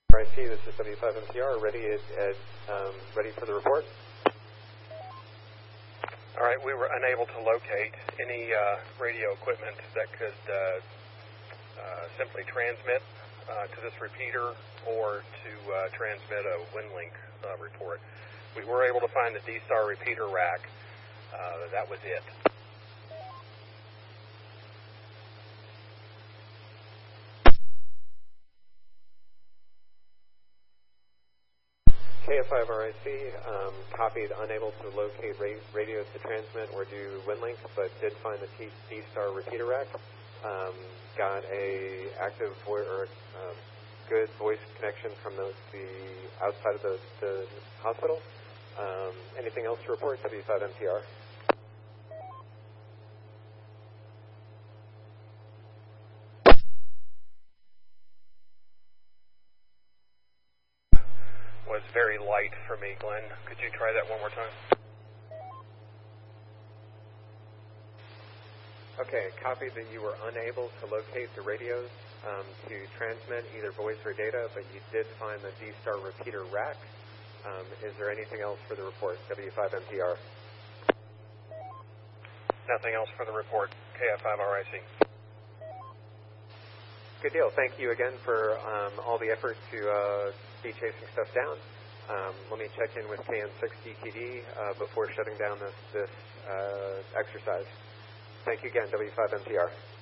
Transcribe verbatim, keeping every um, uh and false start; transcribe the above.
I C, this is W five M T R, ready at, at, um, ready for the report. All right, we were unable to locate any uh, radio equipment that could uh, uh, simply transmit uh, to this repeater or to uh, transmit a WinLink uh, report. We were able to find the D-Star repeater rack. Uh, that was it. K F five R I C, um, copied, unable to locate ra radios to transmit or do WinLink, but did find the D-Star repeater rack. Um, got a active vo or um, good voice connection from the, the outside of the, the hospital. Um, anything else to report, W five M T R? Was very light for me, Glenn. Could you try that one more time? Okay, copy that you were unable to locate the radios um, to transmit either voice or data, but you did find the D-Star repeater rack. Um, is there anything else for the report, W five M T R? Nothing else for the report, K F five R I C. Good deal. Thank you again for um, all the effort to uh, be chasing stuff down. Um, let me check in with K N six D T D uh, before shutting down this, this uh, exercise. Thank you again, W five M T R.